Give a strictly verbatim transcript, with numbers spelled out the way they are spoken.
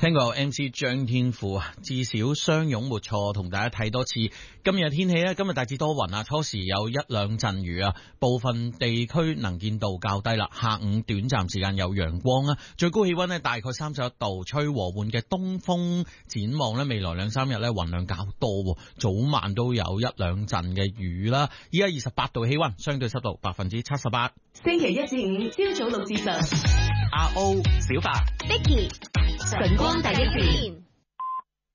聽過 M C 張天賦啊，至少相擁沒錯，同大家睇多次。今日天氣咧，今日大致多雲啊，初時有一兩陣雨啊，部分地區能見度較低啦。下午短暫時間有陽光啊，最高氣溫咧大概三十一度，吹和緩嘅東風。展望咧，未來兩三日咧雲量較多，早晚都有一兩陣嘅雨啦。依家二十八度氣溫，相對濕度百分之七十八。 星期一至五朝早六至十， 阿 O 小白 Vicky 晨光第一線。